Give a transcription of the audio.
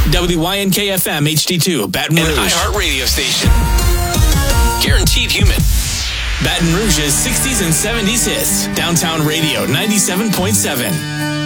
WYNK-FM HD2, Baton Rouge. An iHeart radio station. Guaranteed human. Baton Rouge's 60s and 70s hits. Downtown Radio 97.7.